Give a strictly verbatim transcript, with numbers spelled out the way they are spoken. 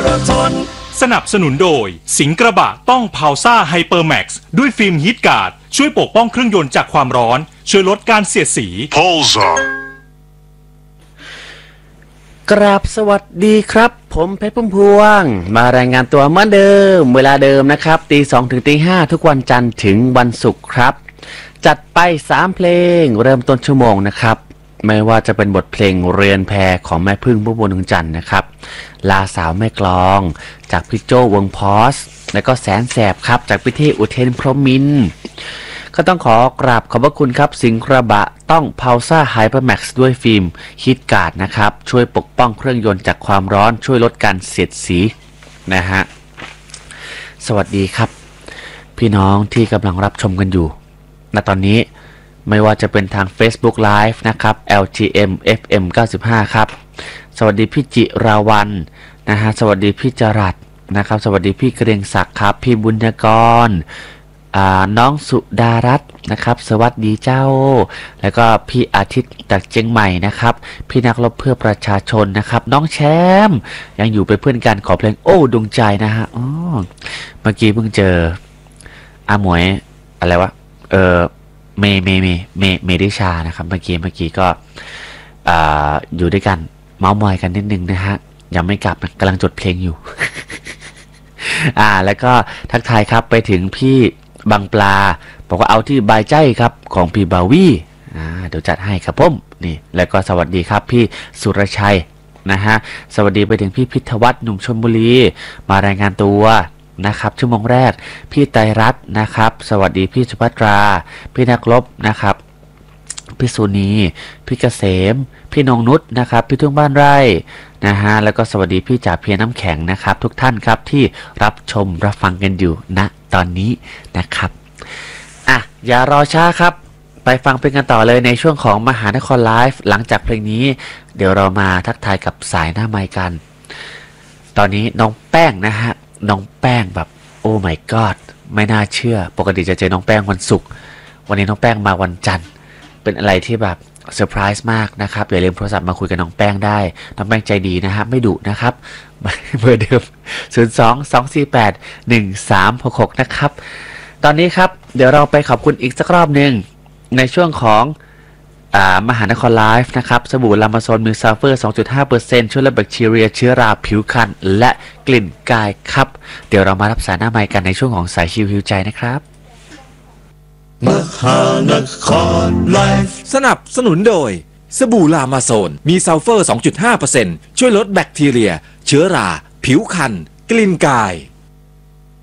ราธอนสนับสนุนโดยสิงห์กระบะต้องพาวซ่าไฮเปอร์แม็กซ์ด้วยฟิล์มฮีทการ์ดช่วยปกป้องเครื่องยนต์จากความร้อนช่วยลดการเสียดสีพาวซ่ากราบสวัสดีครับผมเพชรพุ่มพวงมารายงานตัวเหมือนเดิมเวลาเดิมนะครับตีสองถึงตีห้าทุกวันจันทร์ถึงวันศุกร์ครับจัดไปสามเพลงเริ่มต้นชั่วโมงนะครับไม่ว่าจะเป็นบทเพลงเรือนแพของแม่พึ่งพุ่มพวงดวงจันทร์นะครับลาสาวแม่กลองจากพี่โจวงพอสแล้วก็แสนแสบครับจากพี่เทอุเทนพรหมินทร์ก็ต้องขอกราบขอบพระคุณครับสิงห์กระบะต้องพาวซ่าไฮเปอร์แม็กซ์ด้วยฟิล์มฮีทการ์ดนะครับช่วยปกป้องเครื่องยนต์จากความร้อนช่วยลดการเสียดสีนะฮะสวัสดีครับพี่น้องที่กำลังรับชมกันอยู่ณตอนนี้ไม่ว่าจะเป็นทาง Facebook Live นะครับ แอล ที เอ็ม เอฟ เอ็ม เก้าสิบห้า ครับสวัสดีพี่จิราวันนะฮะสวัสดีพี่จรัสนะครับสวัสดีพี่เกรียงศักดิ์ครับพี่บุญญกรน้องสุดารัตน์นะครับสวัสดีเจ้าแล้วก็พี่อาทิตย์จากเชียงใหม่นะครับพี่นักรบเพื่อประชาชนนะครับน้องแชมป์ยังอยู่เป็นเพื่อนกันขอเพลงโอ้ดวงใจนะฮะอ๋อเมื่อกี้เพิ่งเจออาหมวยอะไรวะเออเมเมเมเมเมดิชานะครับเมื่อกี้เมื่อกี้ก็อยู่ด้วยกันเมาส์มอยกันนิดนึงนะฮะยังไม่กลับกำลังจดเพลงอยู่ อ่าแล้วก็ทักทายครับไปถึงพี่บางปลาบอกว่าเอาที่บายใจครับของพี่บาวี่อ่าเดี๋ยวจัดให้ครับผมนี่แล้วก็สวัสดีครับพี่สุรชัยนะฮะสวัสดีไปถึงพี่พิทวัฒน์หนุ่มชลบุรีมารายงานตัวนะครับชั่วโมงแรกพี่ไตรรัตน์นะครับสวัสดีพี่สุภัตราพี่นักรบนะครับพี่สุนีพี่เกษมพี่นงนุชนะครับพี่ทุ่งบ้านไร่นะฮะแล้วก็สวัสดีพี่จ่าเพียรน้ำแข็งนะครับทุกท่านครับที่รับชมรับฟังกันอยู่ณตอนนี้นะครับอ่ะอย่ารอช้าครับไปฟังเพลงกันต่อเลยในช่วงของมหานครไลฟ์หลังจากเพลงนี้เดี๋ยวเรามาทักทายกับสายหน้าไมค์กันตอนนี้น้องแป้งนะฮะน้องแป้งแบบโอ้ my god ไม่น่าเชื่อปกติจะเจอน้องแป้งวันศุกร์วันนี้น้องแป้งมาวันจันทร์เป็นอะไรที่แบบเซอร์ไพรส์มากนะครับอย่าลืมโทรศัพท์มาคุยกับน้องแป้งได้น้องแป้งใจดีนะฮะไม่ดุนะครับเบอร์เดิมศูนย์ สอง สอง สี่ แปด หนึ่ง สาม หก หกนะครับตอนนี้ครับเดี๋ยวเราไปขอบคุณอีกสักรอบหนึ่งในช่วงของมหานครไลฟ์นะครับสบู่ลามาโซนมิลซัลเฟอร์ สองจุดห้าเปอร์เซ็นต์ ช่วยลดแบคทีเรียเชื้อราผิวคันและกลิ่นกายครับเดี๋ยวเรามารับสายหน้าไมค์กันในช่วงของสายชิวฮิวใจนะครับมหานครไลฟ์สนับสนุนโดยสบู่ลามาโซนมีซัลเฟอร์ สองจุดห้าเปอร์เซ็นต์ ช่วยลดแบคทีเรียเชื้อราผิวคันกลิ่นกาย